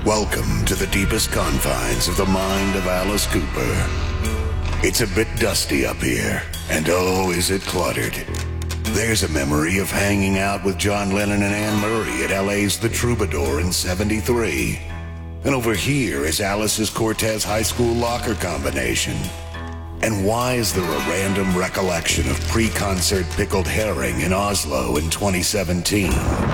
Welcome to the deepest confines of the mind of Alice Cooper. It's a bit dusty up here, and oh, is it cluttered. There's a memory of hanging out with John Lennon and Anne Murray at LA's The Troubadour in '73. And over here is Alice's Cortez High School locker combination. And why is there a random recollection of pre-concert pickled herring in Oslo in 2017?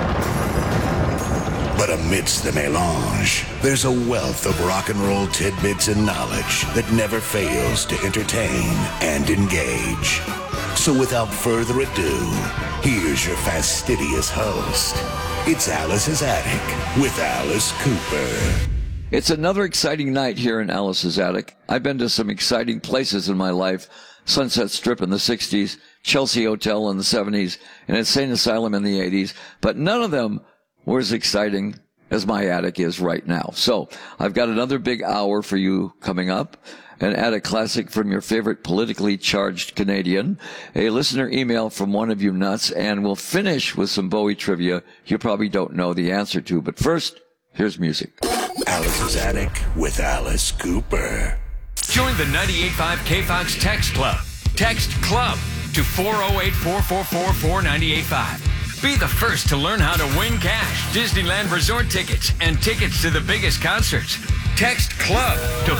But amidst the melange, there's a wealth of rock and roll tidbits and knowledge that never fails to entertain and engage. So without further ado, here's your fastidious host. It's Alice's Attic with Alice Cooper. It's another exciting night here in Alice's Attic. I've been to some exciting places in my life. Sunset Strip in the 60s, Chelsea Hotel in the 70s, and Insane Asylum in the 80s. But none of them were as exciting as my attic is right now. So I've got another big hour for you coming up. An attic classic from your favorite politically charged Canadian, a listener email from one of you nuts, and we'll finish with some Bowie trivia you probably don't know the answer to. But first, here's music. Alice's Attic with Alice Cooper. Join the 98.5 KFOX Text Club. Text CLUB to 408-444-4985. Be the first to learn how to win cash, Disneyland Resort tickets, and tickets to the biggest concerts. Text CLUB to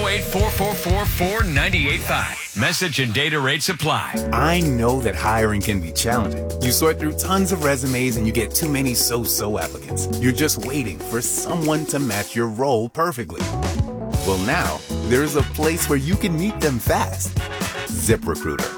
408-444-4985. Message and data rates apply. I know that hiring can be challenging. You sort through tons of resumes and you get too many so-so applicants. You're just waiting for someone to match your role perfectly. Well, now, there's a place where you can meet them fast. ZipRecruiter.